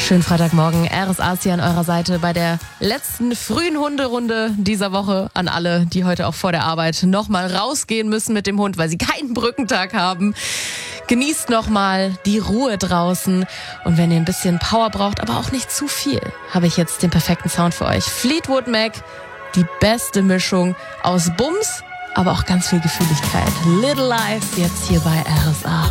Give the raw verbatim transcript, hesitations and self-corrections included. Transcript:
Schönen Freitagmorgen, R S A ist hier an eurer Seite bei der letzten frühen Hunderunde dieser Woche. An alle, die heute auch vor der Arbeit nochmal rausgehen müssen mit dem Hund, weil sie keinen Brückentag haben. Genießt nochmal die Ruhe draußen. Und wenn ihr ein bisschen Power braucht, aber auch nicht zu viel, habe ich jetzt den perfekten Sound für euch. Fleetwood Mac, die beste Mischung aus Bums, aber auch ganz viel Gefühligkeit. Little Lies jetzt hier bei R S A.